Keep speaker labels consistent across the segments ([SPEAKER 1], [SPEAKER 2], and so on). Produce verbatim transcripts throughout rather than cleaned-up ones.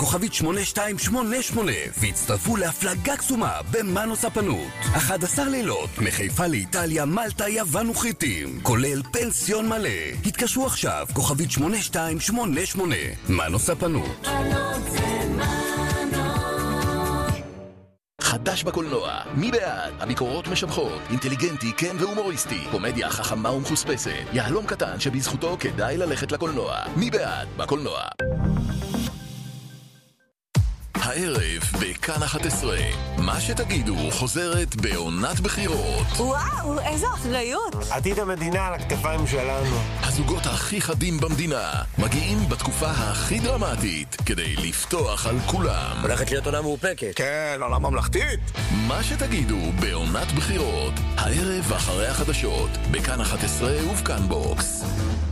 [SPEAKER 1] כוכבית שמונה שתיים שמונה שמונה והצטרפו להפלגה קסומה במנו ספנות. אחד עשר לילות מחיפה לאיטליה, מלטה, יוון וכריתים, כולל פנסיון מלא. התקשרו עכשיו, כוכבית שמונה שתיים שמונה שמונה. מנו ספנות.
[SPEAKER 2] חדש בקולנוע, מי בעד? הביקורות משבחות, אינטליגנטי, כן והומוריסטי, קומדיה חכמה ומחוספסת, יהלום קטן שבזכותו כדאי ללכת לקולנוע. מי בעד? בקולנוע. הערב בכאן אחת עשרה, מה שתגידו חוזרת בעונת בחירות.
[SPEAKER 3] וואו, איזו אחריות.
[SPEAKER 4] עתיד המדינה על הכתפיים שלנו.
[SPEAKER 2] הזוגות הכי חדים במדינה מגיעים בתקופה הכי דרמטית כדי לפתוח על כולם.
[SPEAKER 4] הולכת להיות עונה מאופקת. כן, עונה ממלכתית.
[SPEAKER 2] מה שתגידו בעונת בחירות, הערב אחרי החדשות בכאן אחת עשרה ובכאן בוקס.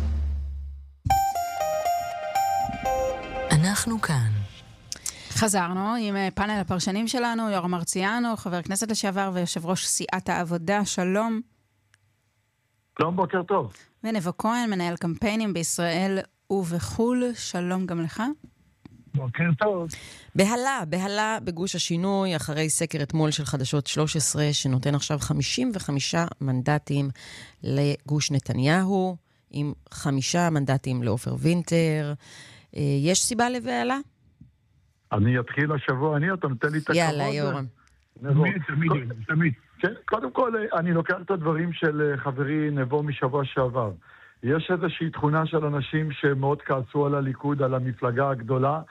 [SPEAKER 3] אנחנו כאן.
[SPEAKER 5] חזרנו עם פאנל הפרשנים שלנו, יורם מרציאנו, חבר הכנסת לשעבר ויושב ראש סיעת העבודה, שלום.
[SPEAKER 6] שלום, בוקר טוב.
[SPEAKER 5] ונבו כהן, מנהל קמפיינים בישראל ובחול, שלום גם לך.
[SPEAKER 6] בוקר טוב.
[SPEAKER 7] בהלה, בהלה בגוש השינוי, אחרי סקר אתמול של חדשות שלוש עשרה, שנותן עכשיו חמישים וחמישה מנדטים לגוש נתניהו, עם חמישה מנדטים לאופר וינטר. יש סיבה לבהלה?
[SPEAKER 6] אני אתחיל השבוע, אני, אתה נותן לי את הכבוד.
[SPEAKER 7] יאללה, יורם.
[SPEAKER 6] תמיד, תמיד, תמיד. כן, קודם כל, אני לוקח את הדברים של חברי נבו משבוע שעבר. יש איזושהי תכונה של אנשים שמאוד כעסו על הליכוד, על המפלגה הגדולה,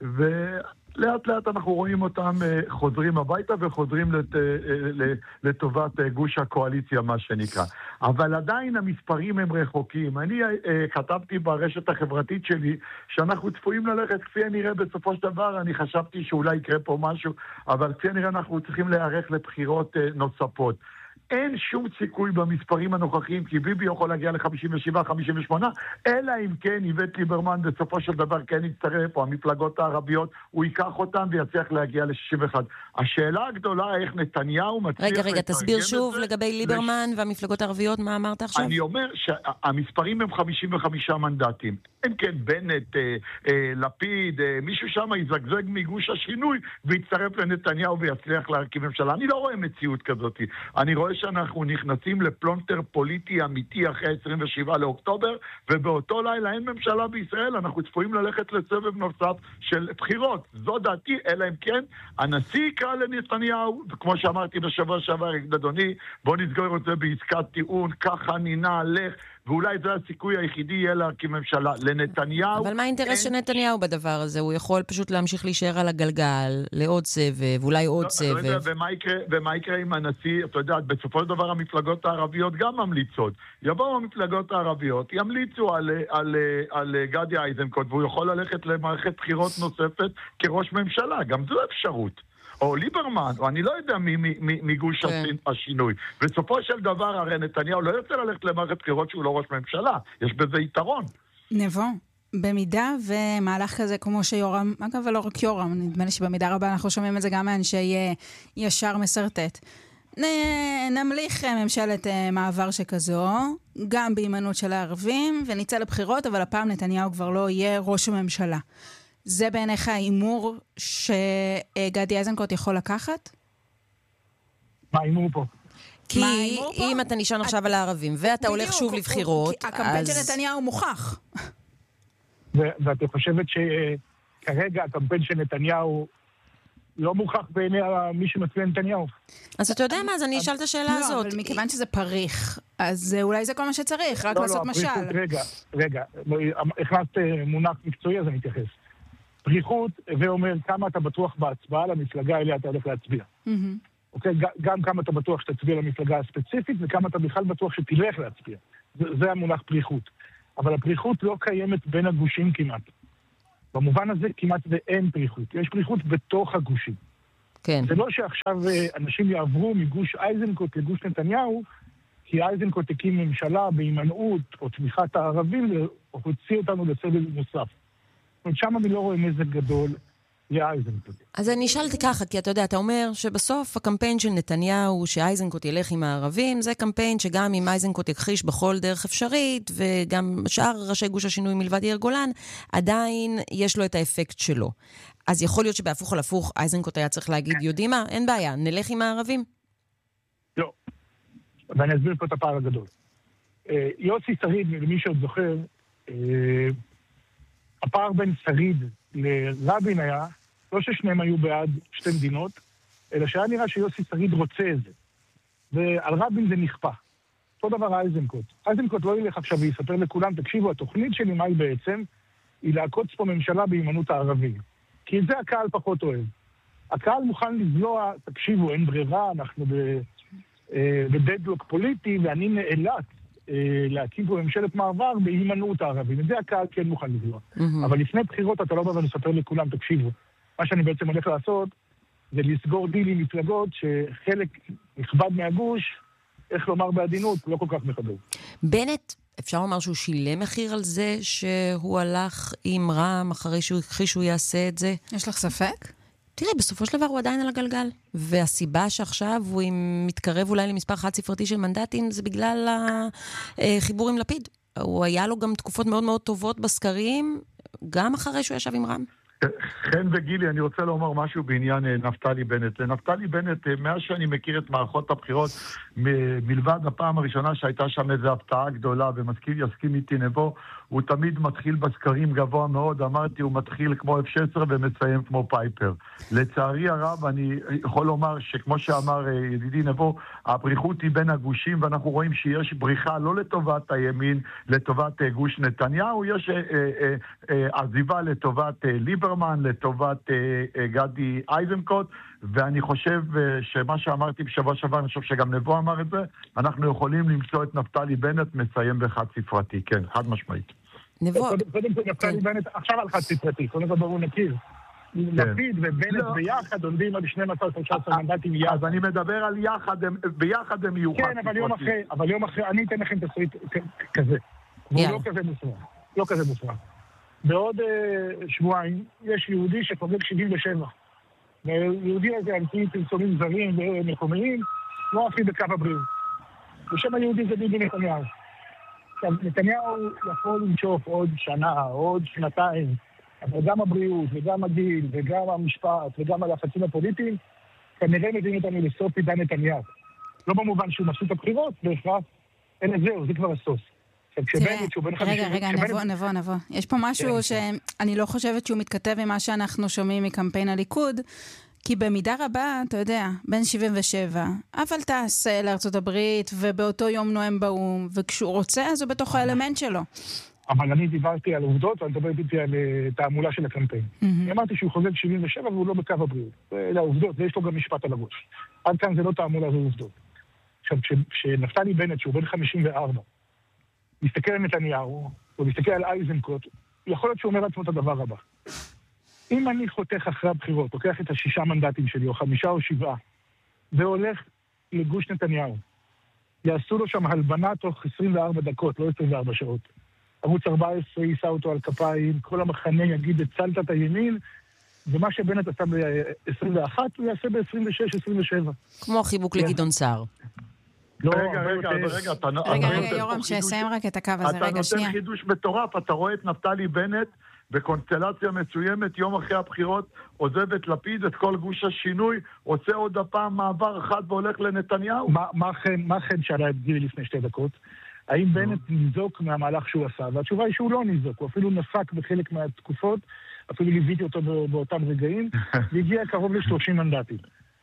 [SPEAKER 6] ולאט לאט אנחנו רואים אותם חוזרים הביתה וחוזרים לת, לטובת גוש הקואליציה, מה שנקרא. אבל עדיין המספרים הם רחוקים. אני כתבתי ברשת החברתית שלי שאנחנו צפויים ללכת כפי הנראה בסופו של דבר. אני חשבתי שאולי יקרה פה משהו, אבל כפי הנראה אנחנו צריכים להיערך לבחירות נוספות. אין שום סיכוי במספרים הנוכחיים, כי ביבי יכול להגיע ל-חמישים ושבע חמישים ושמונה, אלא אם כן איווט ליברמן בסופו של דבר כן יצטרף, או המפלגות הערביות, הוא ייקח אותם ויצליח להגיע ל-שישים ואחת. השאלה הגדולה, איך נתניהו מצליח...
[SPEAKER 7] רגע, רגע, תסביר שוב לגבי ליברמן והמפלגות הערביות, מה אמרת עכשיו?
[SPEAKER 6] אני אומר שהמספרים הם חמישים וחמישה מנדטים. אין כן, בנט, אה, אה, לפיד, אה, מישהו שם יזגזג מגוש השינוי, ויצטרף לנתניהו ויצליח להרכיב ממשלה. אני לא רואה מציאות כזאת. אני רואה שאנחנו נכנסים לפלונטר פוליטי אמיתי אחרי עשרים ושבעה לאוקטובר, ובאותו לילה אין ממשלה בישראל, אנחנו צפויים ללכת לסבב נוסף של בחירות. זו דעתי, אלא אם כן, הנשיא יקרא לנתניהו, כמו שאמרתי בשבוע שעבר, אדוני, בוא נסגור את זה בעסקת טיעון, ככה נינה, לך, ואולי זה הסיכוי היחידי יהיה להרכיב ממשלה. לנתניהו...
[SPEAKER 7] אבל מה האינטרס של נתניהו בדבר הזה? הוא יכול פשוט להמשיך להישאר על הגלגל, לעוד סבב, אולי עוד סבב.
[SPEAKER 6] לא יודע, ומה יקרה, ומה יקרה עם הנשיא? אתה יודע, בסופו של דבר המפלגות הערביות גם ממליצות. יבואו המפלגות הערביות, ימליצו על, על, על, על גדי איזנקוט, והוא יכול ללכת למערכת בחירות נוספת כראש ממשלה. גם זו אפשרות. או ליברמן, או אני לא יודע מגוש השינוי. בסופו של דבר, הרי נתניהו לא יוצא ללכת למערכת בחירות שהוא לא ראש ממשלה. יש בזה יתרון.
[SPEAKER 5] נבו, במידה ומהלך כזה כמו שיורם, אגב, ולא רק יורם, נדמה לי שבמידה רבה אנחנו שומעים את זה גם מאנשי ישר מסרטט. נמליך ממשלת מעבר שכזו, גם בהימנעות של הערבים, ונצא לבחירות, אבל הפעם נתניהו כבר לא יהיה ראש הממשלה. זה בעיניך האימור שגדי איזנקוט יכול לקחת?
[SPEAKER 6] מה האימור פה?
[SPEAKER 7] כי אם אתה נשען עכשיו על הערבים, ואתה הולך שוב לבחירות,
[SPEAKER 5] הקמפיין של נתניהו מוכח.
[SPEAKER 6] ואת חושבת שכרגע הקמפיין של נתניהו לא מוכח בעיני מי שמצביע נתניהו?
[SPEAKER 7] אז אתה יודע מה, אז אני אשאל את השאלה הזאת.
[SPEAKER 5] לא, אבל מכיוון שזה פריך, אז אולי זה כל מה שצריך, רק לעשות משל.
[SPEAKER 6] רגע, רגע, הכנסת מונח מקצועי, אז אני אתייחס. פריחות, ואומר כמה אתה בטוח בהצבעה למפלגה אליה אתה הולך להצביע. אוקיי, גם כמה אתה בטוח שתצביע למפלגה הספציפית, וכמה אתה בכלל בטוח שתלך להצביע. זה המונח פריחות. אבל הפריחות לא קיימת בין הגושים כמעט. במובן הזה כמעט ואין פריחות. יש פריחות בתוך הגושים.
[SPEAKER 7] כן.
[SPEAKER 6] זה לא שעכשיו אנשים יעברו מגוש איזנקוט לגוש נתניהו, כי איזנקוט הקים ממשלה בהימנעות או תמיכת הערבים, והוציא אותנו לסבב נוסף. שם אני לא רואה נזק גדול
[SPEAKER 8] יהיה איזנקוט.
[SPEAKER 7] אז אני שאלתי ככה, כי אתה יודע, אתה אומר שבסוף הקמפיין של נתניהו, שאייזנקוט ילך עם הערבים, זה קמפיין שגם אם אייזנקוט יכחיש בכל דרך אפשרית, וגם שאר ראשי גוש השינוי מלבד יאיר גולן, עדיין יש לו את האפקט שלו. אז יכול להיות שבהפוך על הפוך, אייזנקוט היה צריך להגיד, יודעים מה, אין בעיה, נלך עם הערבים?
[SPEAKER 8] לא. ואני אסביר פה את הפער הגדול. יוסי שריד, למי שעוד זוכר, הפער בין שריד לרבין היה, לא ששניהם היו בעד שתי מדינות, אלא שהיה נראה שיוסי שריד רוצה את זה. ועל רבין זה נכפה. אותו דבר אייזנקוט. אייזנקוט לא ילך עכשיו ויספר לכולם, תקשיבו, התוכנית שלי מה היא בעצם? היא לעקוץ פה ממשלה בהימנעות הערבים. כי את זה הקהל פחות אוהב. הקהל מוכן לבלוע, תקשיבו, אין ברירה, אנחנו בדדלוק פוליטי, ואני נאלץ להקים פה ממשלת מעבר בהימנעות הערבים. את זה הקהל כן מוכן לבלוע. אבל לפני בחירות אתה לא בא ונספר לכולם, תקשיבו. מה שאני בעצם הולך לעשות, זה לסגור דיל עם מפלגות שחלק נכבד מהגוש, איך לומר בעדינות, לא כל כך מכבד.
[SPEAKER 7] בנט, אפשר לומר שהוא שילם מחיר על זה שהוא הלך עם רם אחרי שהוא הכחיש שהוא יעשה את זה?
[SPEAKER 5] יש לך ספק?
[SPEAKER 7] תראי, בסופו של דבר הוא עדיין על הגלגל. והסיבה שעכשיו הוא מתקרב אולי למספר חד ספרתי של מנדטים, זה בגלל החיבור עם לפיד. הוא היה לו גם תקופות מאוד מאוד טובות בסקרים, גם אחרי שהוא ישב עם רם.
[SPEAKER 6] חן וגילי, אני רוצה לומר משהו בעניין נפתלי בנט. נפתלי בנט, מאז שאני מכיר את מערכות הבחירות, מלבד הפעם הראשונה שהייתה שם איזו הפתעה גדולה, ומסכים יסכים איתי נבו, הוא תמיד מתחיל בסקרים גבוה מאוד, אמרתי, הוא מתחיל כמו אף שש עשרה ומסיים כמו פייפר. לצערי הרב, אני יכול לומר שכמו שאמר ידידי נבו, הבריחות היא בין הגושים, ואנחנו רואים שיש בריחה לא לטובת הימין, לטובת גוש נתניהו, יש עזיבה לטובת ליברמן, לטובת גדי איזנקוט, ואני חושב שמה שאמרתי בשבוע שעבר, אני חושב שגם נבו אמר את זה, אנחנו יכולים למצוא את נפתלי בנט מסיים בחד ספרתי, כן, חד משמעית.
[SPEAKER 7] נבו...
[SPEAKER 8] קודם כל נפתלי בנט עכשיו על חד ספרתי, קודם כל ברור נכיר. לפיד ובנט ביחד עומדים על שנים עשר שלושה עשר מנדטים יחד.
[SPEAKER 6] אז אני מדבר על יחד, ביחד הם יהיו חד ספרתי.
[SPEAKER 8] כן, אבל יום אחרי, אבל יום אחרי, אני אתן לכם תסריט כזה. והוא לא כזה מופרע. לא כזה מופרע. בעוד שבועיים יש יהודי שחוגג שבעים ושבע. והיהודי הזה, על פי פרסומים זרים ומקומיים, לא הכי בקו הבריאות. בשם היהודי זה ביבי נתניהו. עכשיו, נתניהו יכול למשוך עוד שנה, עוד שנתיים, אבל גם הבריאות, וגם הגיל, וגם המשפט, וגם הלחצים הפוליטיים, כנראה מביאים אותנו לסוף עידן נתניהו. לא במובן שהוא מפסיד את הבחירות, בהכרח, אין את זהו, זה כבר הסוף.
[SPEAKER 5] רגע, רגע, נבוא, נבוא, נבוא. יש פה משהו שאני לא חושבת שהוא מתכתב עם מה שאנחנו שומעים מקמפיין הליכוד, כי במידה רבה, אתה יודע, בין שבעים ושבע, אבל טס לארצות הברית, ובאותו יום נואם באום, וכשהוא רוצה, אז הוא בתוך האלמנט שלו.
[SPEAKER 8] אבל אני דיברתי על עובדות, ואני מדבר איתי על תעמולה של הקמפיין. אני אמרתי שהוא חוזר שבעים ושבע, והוא לא בקו הבריאות. זה העובדות, ויש לו גם משפט על הראש. עד כאן זה לא תעמולה, זה עובדות. עכשיו, כשנפתלי בנט, שהוא בן חמישים וארבע, מסתכל על נתניהו, או מסתכל על אייזנקוט, יכול להיות שהוא אומר לעצמו את הדבר הבא. אם אני חותך אחרי הבחירות, לוקח את השישה מנדטים שלי, או חמישה או שבעה, והולך לגוש נתניהו, יעשו לו שם הלבנה תוך עשרים וארבע דקות, לא עשרים וארבע שעות. ערוץ ארבע עשרה יישא אותו על כפיים, כל המחנה יגיד, הצלת את הימין, ומה שבנט עשה ב-עשרים ואחת, הוא יעשה ב-עשרים ושש עשרים ושבע.
[SPEAKER 7] כמו החיבוק לגדעון סער.
[SPEAKER 6] רגע, רגע, רגע, אתה...
[SPEAKER 5] רגע, רגע, יורם, שיסיים רק את הקו הזה, רגע, שנייה.
[SPEAKER 6] אתה נותן חידוש מטורף, אתה רואה את נפתלי בנט בקונסטלציה מסוימת, יום אחרי הבחירות, עוזב את לפיד, את כל גוש השינוי, עושה עוד הפעם מעבר אחד והולך לנתניהו.
[SPEAKER 8] מה כן שאלה את גילי לפני שתי דקות? האם בנט ניזוק מהמהלך שהוא עשה? והתשובה היא שהוא לא ניזוק, הוא אפילו נסק בחלק מהתקופות, אפילו ליוויתי אותו באותם רגעים, והגיע קרוב ל-שלושים מנדטים.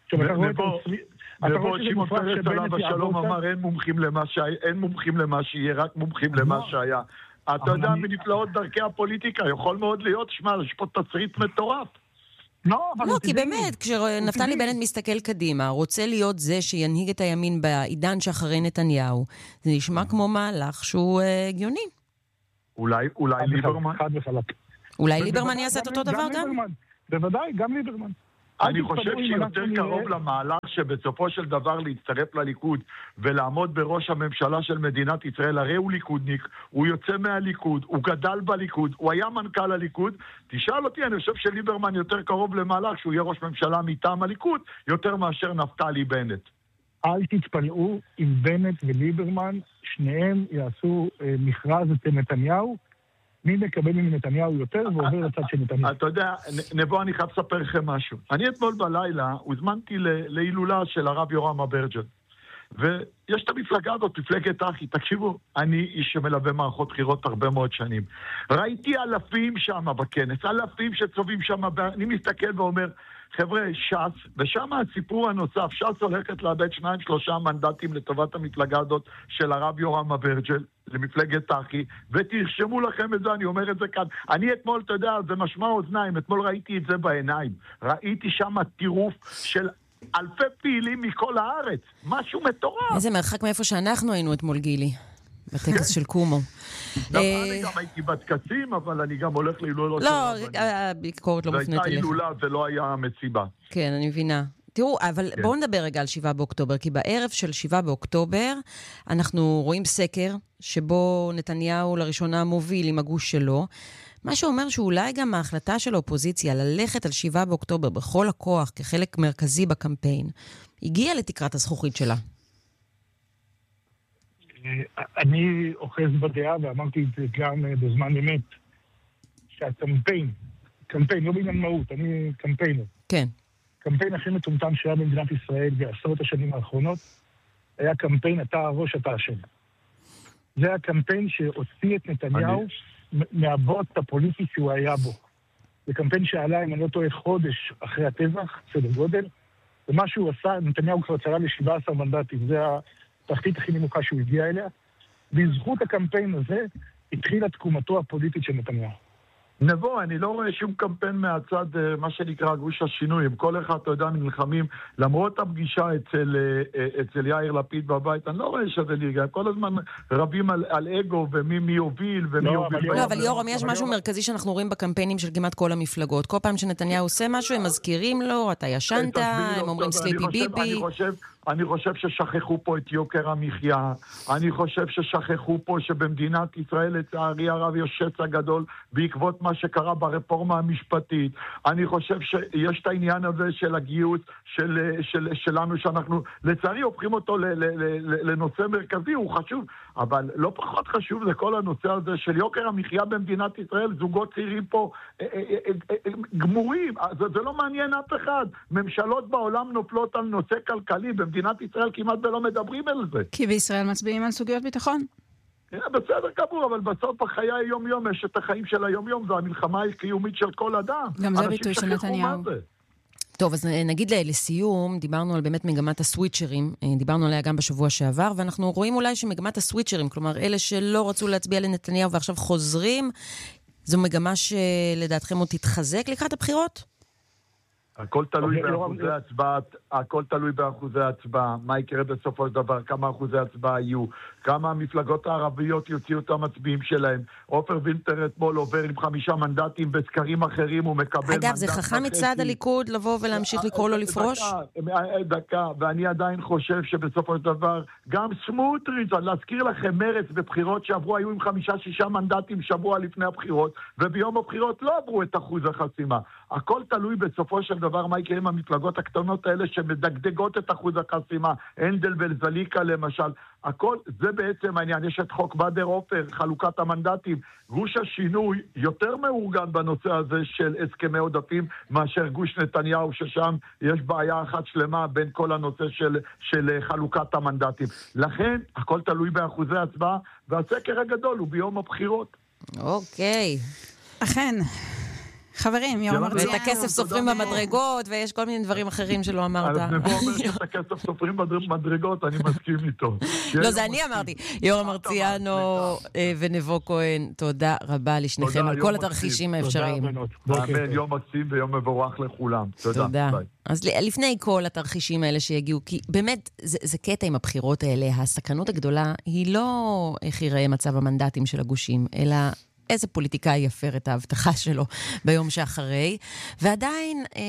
[SPEAKER 6] ובו שמעון פרס עליו השלום אמר, אין מומחים למה שיהיה, רק מומחים למה שהיה. אתה יודע, מנפלאות דרכי הפוליטיקה, יכול מאוד להיות, שמע, יש פה תסריט מטורף.
[SPEAKER 7] לא, כי באמת, כשנפתלי בנט מסתכל קדימה, רוצה להיות זה שינהיג את הימין בעידן שאחרי נתניהו, זה נשמע כמו מהלך שהוא הגיוני.
[SPEAKER 6] אולי ליברמן?
[SPEAKER 7] אולי ליברמן יעשה את אותו דבר גם?
[SPEAKER 8] בוודאי, גם ליברמן.
[SPEAKER 6] אני חושב שיותר קרוב למהלך שבסופו של דבר להצטרף לליכוד ולעמוד בראש הממשלה של מדינת ישראל, הרי הוא ליכודניק, הוא יוצא מהליכוד, הוא גדל בליכוד, הוא היה מנכ"ל הליכוד. תשאל אותי, אני חושב שליברמן יותר קרוב למהלך שהוא יהיה ראש ממשלה מטעם הליכוד, יותר מאשר נפתלי בנט.
[SPEAKER 8] אל תתפלאו אם בנט וליברמן, שניהם יעשו אה, מכרז אצל נתניהו, מי מקבל מנתניהו יותר ועובר לצד של נתניהו.
[SPEAKER 6] אתה יודע, נבוא, אני חייב לספר לכם משהו. אני אתמול בלילה הוזמנתי להילולה של הרב יורם אברג'ל. ויש את המפלגה הזאת, מפלגת אחי. תקשיבו, אני איש שמלווה מערכות בחירות הרבה מאוד שנים. ראיתי אלפים שם בכנס, אלפים שצובים שם, אני מסתכל ואומר, חבר'ה, ש"ס, ושם הסיפור הנוסף, ש"ס הולכת לאבד שניים, שלושה מנדטים לטובת המפלגה הזאת של הרב יורם אברג'ל, למפלגת אחי, ותרשמו לכם את זה, אני אומר את זה כאן. אני אתמול, אתה יודע, זה משמע אוזניים, אתמול ראיתי את זה בעיניים. ראיתי שם טירוף של אלפי פעילים מכל הארץ. משהו מטורף.
[SPEAKER 7] איזה מרחק מאיפה שאנחנו היינו אתמול, גילי. בטקס של קומו.
[SPEAKER 6] אני גם הייתי בטקסים, אבל אני גם הולך להילולה.
[SPEAKER 7] לא, הביקורת לא מופנית אליך.
[SPEAKER 6] זה הייתה הילולה, זה לא היה מסיבה.
[SPEAKER 7] כן, אני מבינה. תראו, אבל בואו נדבר רגע על שבעה באוקטובר, כי בערב של שבעה באוקטובר אנחנו רואים סקר שבו נתניהו לראשונה מוביל עם הגוש שלו, מה שאומר שאולי גם ההחלטה של האופוזיציה ללכת על שבעה באוקטובר בכל הכוח כחלק מרכזי בקמפיין, הגיעה לתקרת הזכוכית שלה.
[SPEAKER 8] אני אוחז בדעה, ואמרתי את זה גם בזמן אמת, שהקמפיין, קמפיין, לא בעניין מהות, אני קמפיינר.
[SPEAKER 7] כן.
[SPEAKER 8] קמפיין הכי מטומטם שהיה במדינת ישראל בעשרות השנים האחרונות, היה קמפיין אתה הראש, אתה השם. זה הקמפיין שהוציא את נתניהו אני... מהבוט הפוליטי שהוא היה בו. זה קמפיין שעלה, אם אני לא טועה, חודש אחרי הטבח, סדר גודל, ומה שהוא עשה, נתניהו כבר צרה ל-שבעה עשר מנדטים, זה התחתית הכי נמוכה שהוא הגיע אליה, בזכות הקמפיין הזה התחילה תקומתו הפוליטית של נתניהו.
[SPEAKER 6] נבוא, אני לא רואה שום קמפיין מהצד, מה שנקרא גוש השינוי. עם כל אחד, אתה יודע, נלחמים, למרות הפגישה אצל, אצל יאיר לפיד בבית, אני לא רואה שזה ליגה. כל הזמן רבים על, על אגו ומי מי יוביל ומי
[SPEAKER 7] לא,
[SPEAKER 6] יוביל.
[SPEAKER 7] אבל, לא, אבל יורם, יש משהו מרכזי שאנחנו רואים בקמפיינים של כמעט כל המפלגות. כל פעם שנתניהו עושה משהו, הם מזכירים לו, אתה ישנת, הם אומרים סליפי ביבי.
[SPEAKER 6] אני חושב... אני חושב ששכחו פה את יוקר המחיה, אני חושב ששכחו פה שבמדינת ישראל לצערי הרב יש שצע גדול בעקבות מה שקרה ברפורמה המשפטית, אני חושב שיש את העניין הזה של הגיוס של, של, שלנו שאנחנו לצערי הופכים אותו ל, ל, ל, לנושא מרכזי, הוא חשוב, אבל לא פחות חשוב זה כל הנושא הזה של יוקר המחיה במדינת ישראל, זוגות צעירים פה אה, אה, אה, אה, גמורים, זה, זה לא מעניין אף אחד, ממשלות בעולם נופלות על נושא כלכלי, במדינת ישראל כמעט ולא מדברים על זה.
[SPEAKER 5] כי בישראל מצביעים על סוגיות ביטחון.
[SPEAKER 6] בסדר גמור, אבל בסוף החיי היום-יום, יש את החיים של היום-יום, זו המלחמה הקיומית של כל אדם.
[SPEAKER 5] גם זה ביטוי של נתניהו.
[SPEAKER 7] טוב, אז נגיד לסיום, דיברנו על באמת מגמת הסוויצ'רים, דיברנו עליה גם בשבוע שעבר, ואנחנו רואים אולי שמגמת הסוויצ'רים, כלומר אלה שלא רצו להצביע לנתניהו ועכשיו חוזרים, זו מגמה שלדעתכם עוד תתחזק לקראת הבחירות?
[SPEAKER 6] הכל תלוי באחוזי הצבעה, הכל תלוי באחוזי הצבעה, מה יקרה בסופו של דבר, כמה אחוזי הצבעה יהיו, כמה המפלגות הערביות יוציאו את המצביעים שלהם. עופר וינטר אתמול עובר עם חמישה מנדטים בסקרים אחרים, הוא מקבל מנדט.
[SPEAKER 7] אגב, זה חכם מצד הליכוד לבוא ולהמשיך לקרוא לו לפרוש?
[SPEAKER 6] דקה, דקה, ואני עדיין חושב שבסופו של דבר, גם סמוטריץ', להזכיר לכם, מרץ בבחירות שעברו, היו עם חמישה, שישה מנדטים שבוע לפני הבחירות, וביום הבחירות לא עברו את אחוז החסימה. הכל תלוי בסופו של דבר מה יקרה עם המפלגות הקטנות האלה שמדגדגות את אחוז החסימה, הנדל ולזליקה למשל. הכל, זה בעצם העניין. יש את חוק בדר עופר, חלוקת המנדטים. גוש השינוי יותר מאורגן בנושא הזה של הסכמי עודפים מאשר גוש נתניהו, ששם יש בעיה אחת שלמה בין כל הנושא של, של חלוקת המנדטים. לכן, הכל תלוי באחוזי הצבעה, והסקר הגדול הוא ביום הבחירות.
[SPEAKER 7] אוקיי.
[SPEAKER 5] אכן. חברים, יורם מרציאנו.
[SPEAKER 7] ואת הכסף סופרים במדרגות, ויש כל מיני דברים אחרים שלא אמרת.
[SPEAKER 6] אז נבוא אומר שאת הכסף סופרים במדרגות, אני מסכים איתו.
[SPEAKER 7] לא, זה אני אמרתי. יורם מרציאנו ונבו כהן, תודה רבה לשניכם על כל התרחישים האפשריים.
[SPEAKER 6] אמן, יום מקסים ויום מבורך לכולם.
[SPEAKER 7] תודה. אז לפני כל התרחישים האלה שיגיעו, כי באמת זה קטע עם הבחירות האלה, הסכנות הגדולה היא לא איך ייראה מצב המנדטים של הגושים, אלא איזה פוליטיקאי יפר את ההבטחה שלו ביום שאחרי, ועדיין אה,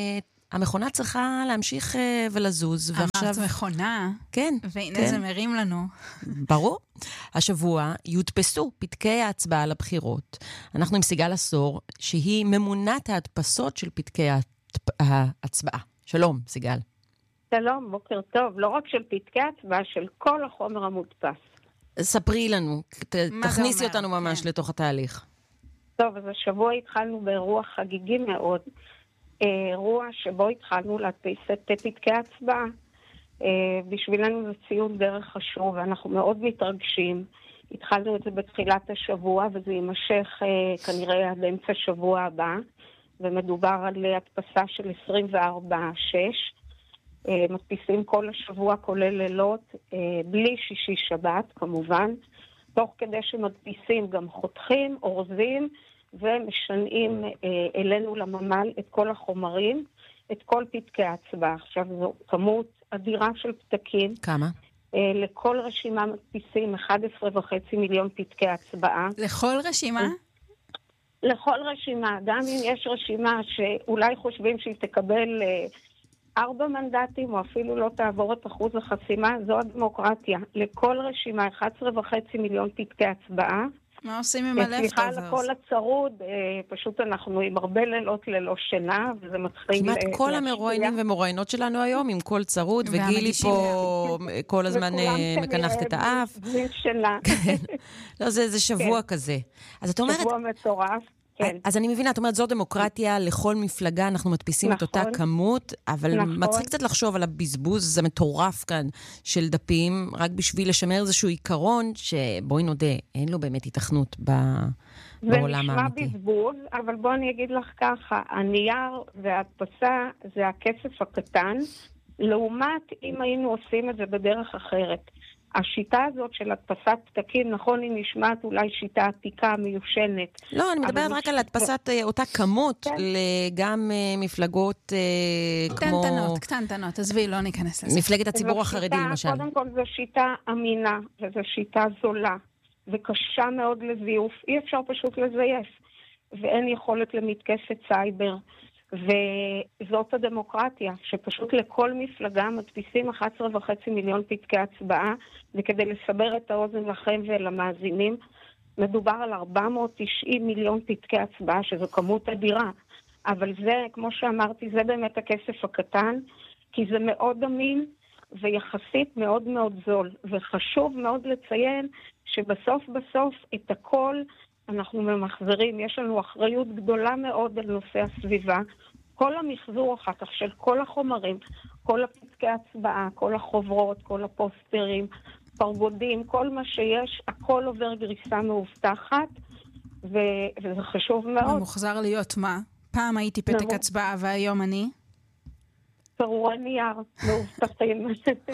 [SPEAKER 7] המכונה צריכה להמשיך ולזוז, ועכשיו...
[SPEAKER 5] אמרת מכונה.
[SPEAKER 7] כן.
[SPEAKER 5] והנה
[SPEAKER 7] כן.
[SPEAKER 5] זה מרים לנו.
[SPEAKER 7] ברור. השבוע יודפסו פתקי ההצבעה לבחירות. אנחנו עם סיגל עשור, שהיא ממונת ההדפסות של פתקי ההצבעה. שלום, סיגל.
[SPEAKER 9] שלום, בוקר טוב. לא רק של פתקי ההצבעה, של כל החומר המודפס.
[SPEAKER 7] ספרי לנו, ת, תכניסי אותנו ממש כן. לתוך התהליך.
[SPEAKER 9] טוב, אז השבוע התחלנו באירוע חגיגי מאוד. אירוע שבו התחלנו להדפיס את פתקי ההצבעה. בשבילנו זה ציון דרך חשוב, ואנחנו מאוד מתרגשים. התחלנו את זה בתחילת השבוע, וזה יימשך כנראה עד אמצע השבוע הבא, ומדובר על הדפסה של עשרים וארבע שש. מדפיסים כל השבוע, כולל לילות, בלי שישי שבת כמובן. תוך כדי שמדפיסים גם חותכים, אורזים, ומשנעים אלינו לממ"ל את כל החומרים, את כל פתקי ההצבעה. עכשיו זו כמות אדירה של פתקים.
[SPEAKER 7] כמה?
[SPEAKER 9] לכל רשימה מדפיסים אחד עשר וחצי מיליון פתקי הצבעה.
[SPEAKER 5] לכל רשימה?
[SPEAKER 9] לכל רשימה. גם אם יש רשימה שאולי חושבים שהיא תקבל ארבע מנדטים, או אפילו לא תעבור את אחוז החסימה, זו הדמוקרטיה. לכל רשימה אחד עשר וחצי מיליון פתקי הצבעה.
[SPEAKER 5] מה עושים עם הלפטוברס?
[SPEAKER 9] סליחה לכל הצרוד, פשוט אנחנו עם הרבה לילות ללא שינה, וזה מתחיל...
[SPEAKER 7] כמעט כל המרואיינים ומרואיינות שלנו היום, עם כל צרוד, וגילי פה כל הזמן מקנחת את האף. לא, זה שבוע כזה.
[SPEAKER 9] שבוע מטורף.
[SPEAKER 7] אז אני מבינה, את אומרת, זו דמוקרטיה, לכל מפלגה אנחנו מדפיסים את אותה כמות, אבל מצחיק קצת לחשוב על הבזבוז, זה מטורף כאן של דפים, רק בשביל לשמר איזשהו עיקרון, שבואי נודה, אין לו באמת התכנות בעולם האמיתי.
[SPEAKER 9] זה נשמע בזבוז, אבל בואי אני אגיד לך ככה, הנייר וההדפסה זה הכסף הקטן, לעומת אם היינו עושים את זה בדרך אחרת. השיטה הזאת של הדפסת פתקים, נכון, היא נשמעת אולי שיטה עתיקה, מיושנת.
[SPEAKER 7] לא, אני מדברת רק על הדפסת אותה כמות, גם מפלגות כמו...
[SPEAKER 5] קטנטנות, קטנטנות, עזבי, לא ניכנס לזה.
[SPEAKER 7] מפלגת הציבור החרדי, למשל.
[SPEAKER 9] קודם כל, זו שיטה אמינה, וזו שיטה זולה, וקשה מאוד לזיוף. אי אפשר פשוט לזייף, ואין יכולת למתקפת סייבר. וזאת הדמוקרטיה, שפשוט לכל מפלגה מדפיסים אחד עשר וחצי מיליון פתקי הצבעה, וכדי לסבר את האוזן לכם ולמאזינים, מדובר על ארבע מאות ותשעים מיליון פתקי הצבעה, שזו כמות אדירה. אבל זה, כמו שאמרתי, זה באמת הכסף הקטן, כי זה מאוד אמין ויחסית מאוד מאוד זול. וחשוב מאוד לציין שבסוף בסוף את הכל אנחנו ממחזרים, יש לנו אחריות גדולה מאוד על נושא הסביבה. כל המחזור אחר כך של כל החומרים, כל הפתקי הצבעה, כל החוברות, כל הפוסטרים, פרגודים, כל מה שיש, הכל עובר גריסה מאובטחת, ו- וזה חשוב מאוד.
[SPEAKER 5] מוחזר להיות מה? פעם הייתי פתק הצבעה והיום אני?
[SPEAKER 9] פירורי נייר, מאובטחים.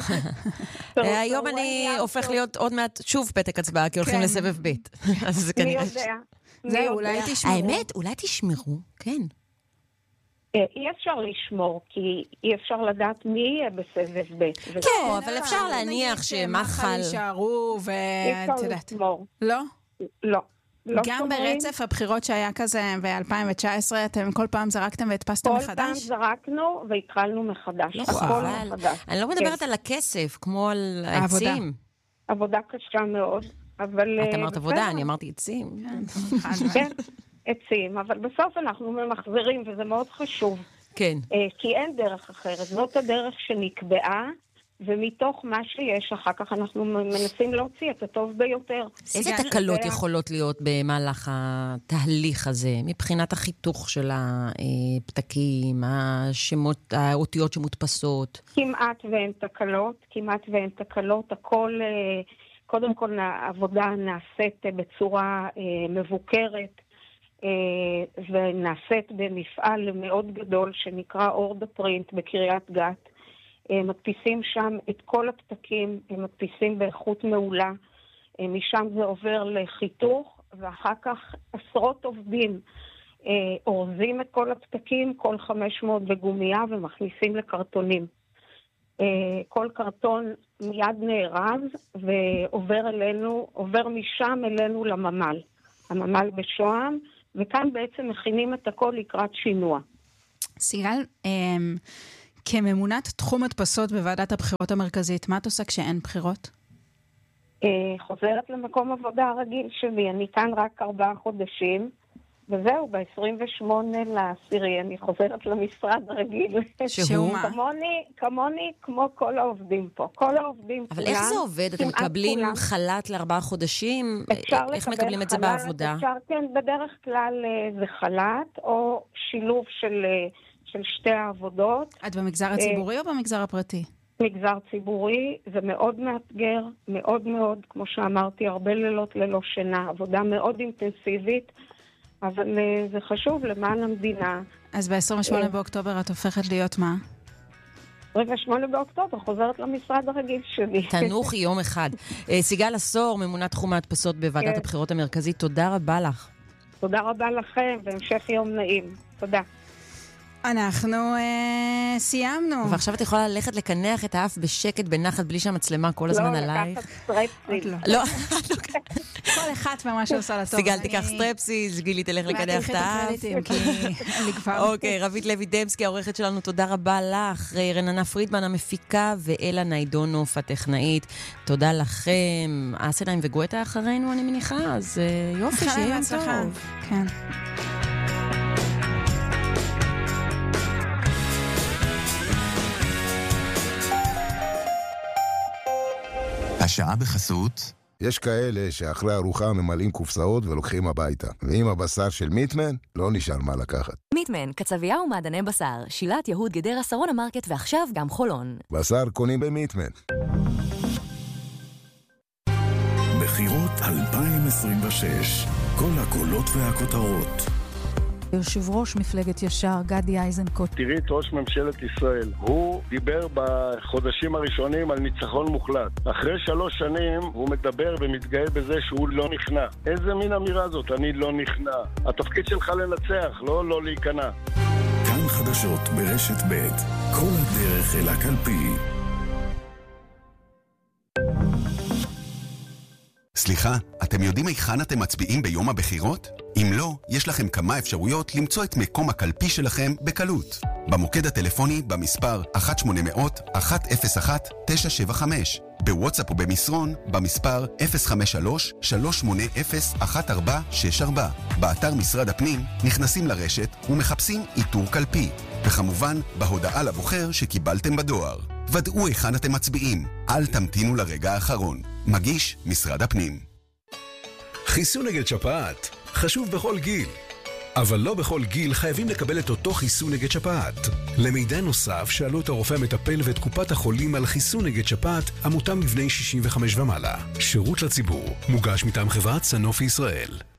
[SPEAKER 7] היום אני הופך להיות עוד מעט שוב פתק הצבעה, כי הולכים לסבב בית.
[SPEAKER 9] מי יודע?
[SPEAKER 5] זהו, אולי תשמרו.
[SPEAKER 7] האמת, אולי תשמרו, כן.
[SPEAKER 9] אי אפשר לשמור, כי אי אפשר לדעת מי יהיה בסבב ב'.
[SPEAKER 7] כן, אבל אפשר להניח שמחל...
[SPEAKER 5] יישארו ו...
[SPEAKER 9] אי אפשר לשמור.
[SPEAKER 5] לא?
[SPEAKER 9] לא.
[SPEAKER 5] גם ברצף הבחירות שהיה כזה ב-אלפיים תשע עשרה, אתם כל פעם זרקתם והדפסתם מחדש?
[SPEAKER 9] כל פעם זרקנו והתחלנו מחדש. הכל מחדש.
[SPEAKER 7] אני לא מדברת על הכסף, כמו על העצים.
[SPEAKER 9] עבודה קשה מאוד, אבל...
[SPEAKER 7] את אמרת עבודה, אני אמרתי עצים.
[SPEAKER 9] כן, עצים, אבל בסוף אנחנו ממחזרים, וזה מאוד חשוב.
[SPEAKER 7] כן.
[SPEAKER 9] כי אין דרך אחרת. זאת הדרך שנקבעה, ומתוך מה שיש, אחר כך אנחנו מנסים להוציא את הטוב ביותר.
[SPEAKER 7] איזה תקלות יכולות להיות במהלך התהליך הזה, מבחינת החיתוך של הפתקים, השמות, האותיות שמודפסות?
[SPEAKER 9] כמעט ואין תקלות, כמעט ואין תקלות. הכל, קודם כל, העבודה נעשית בצורה מבוקרת, ונעשית במפעל מאוד גדול שנקרא אורדה פרינט בקריית גת. מדפיסים שם את כל הפתקים, הם מדפיסים באיכות מעולה, משם זה עובר לחיתוך, ואחר כך עשרות עובדים אורזים את כל הפתקים, כל חמש מאות בגומייה, ומכניסים לקרטונים. כל קרטון מיד נארז, ועובר אלינו, עובר משם אלינו לממ"ל. הממ"ל בשוהם, וכאן בעצם מכינים את הכל לקראת שינוע.
[SPEAKER 5] סיגל, כממונת תחום הדפסות בוועדת הבחירות המרכזית, מה את עושה כשאין בחירות?
[SPEAKER 9] חוזרת למקום עבודה הרגיל שלי, אני כאן רק ארבעה חודשים, וזהו, ב-עשרים ושמונה לעשירי, אני חוזרת למשרד הרגיל.
[SPEAKER 5] שהוא מה?
[SPEAKER 9] כמוני, כמוני, כמו כל העובדים פה. כל העובדים
[SPEAKER 7] אבל
[SPEAKER 9] כולם,
[SPEAKER 7] איך זה עובד? אתם מקבלים כולם. חל"ת לארבעה חודשים? איך מקבלים את זה
[SPEAKER 9] חל"ת,
[SPEAKER 7] בעבודה?
[SPEAKER 9] אפשר, כן, בדרך כלל זה חל"ת, או שילוב של, של שתי העבודות.
[SPEAKER 5] את במגזר הציבורי או במגזר הפרטי?
[SPEAKER 9] מגזר ציבורי, זה מאוד מאתגר, מאוד מאוד, כמו שאמרתי, הרבה לילות ללא שינה, עבודה מאוד אינטנסיבית, אבל זה חשוב למען המדינה.
[SPEAKER 5] אז ב-עשרים ושמונה באוקטובר את הופכת להיות מה?
[SPEAKER 9] עשרים ושמונה באוקטובר, חוזרת למשרד הרגיל שלי.
[SPEAKER 7] תנוח יום אחד. סיגל עשור, ממונת תחום ההדפסות בוועדת הבחירות המרכזית, תודה רבה לך.
[SPEAKER 9] תודה רבה לכם, והמשך יום נעים. תודה.
[SPEAKER 5] אנחנו אה, סיימנו.
[SPEAKER 7] ועכשיו את יכולה ללכת לקנח את האף בשקט, בנחת, בלי שהמצלמה כל הזמן
[SPEAKER 9] לא,
[SPEAKER 7] עלייך.
[SPEAKER 9] לקחת סטרפסיל.
[SPEAKER 7] לא.
[SPEAKER 5] כל אחד ומה שעושה לטוב.
[SPEAKER 7] סיגל תיקח סטרפסיל, גילי תלך לקנח את האף. אוקיי, רבית לוי דמסקי, העורכת שלנו, תודה רבה לך. רננה פרידמן המפיקה, ואלה ניידונוף הטכנאית. תודה לכם. אסנהיים וגואטה אחרינו, אני מניחה, אז יופי, שיהיה יום טוב.
[SPEAKER 5] כן.
[SPEAKER 10] השעה בחסות.
[SPEAKER 11] יש כאלה שאחרי ארוחה ממלאים קופסאות ולוקחים הביתה. ועם הבשר של מיטמן, לא נשאר מה לקחת.
[SPEAKER 12] מיטמן, קצבייה ומעדני בשר. שילת יהוד גדרה שרון המרקט ועכשיו גם חולון.
[SPEAKER 11] בשר קונים במיטמן.
[SPEAKER 13] בחירות אלפיים עשרים ושש. כל הקולות והכותרות.
[SPEAKER 3] יושב ראש מפלגת ישר, גדי איזנקוט.
[SPEAKER 14] תראי את ראש ממשלת ישראל. הוא דיבר בחודשים הראשונים על ניצחון מוחלט. אחרי שלוש שנים הוא מדבר ומתגאה בזה שהוא לא נכנע. איזה מין אמירה זאת? אני לא נכנע. התפקיד שלך לנצח, לא לא להיכנע.
[SPEAKER 13] כאן חדשות ברשת ב'. כל הדרך אל הקלפי.
[SPEAKER 1] סליחה, אתם יודעים היכן אתם מצביעים ביום הבחירות? אם לא, יש לכם כמה אפשרויות למצוא את מקום הקלפי שלכם בקלות. במוקד הטלפוני במספר אחת שמונה אפס אפס אחת אפס אחת תשע שבע חמש, בוואטסאפ ובמסרון במספר אפס חמש שלוש שלוש שמונה אפס אחת ארבע שש ארבע. באתר משרד הפנים נכנסים לרשת ומחפשים איתור קלפי, וכמובן בהודעה לבוחר שקיבלתם בדואר. ודאו היכן אתם מצביעים, אל תמתינו לרגע האחרון. מגיש משרד הפנים.
[SPEAKER 15] חיסון נגד שפעת חשוב בכל גיל, אבל לא בכל גיל חייבים לקבל את אותו חיסון נגד שפעת. למידע נוסף שאלו את הרופא המטפל ואת קופת החולים על חיסון נגד שפעת המותאם לבני שישים וחמש ומעלה. שירות לציבור, מוגש מטעם חברת סנופי ישראל.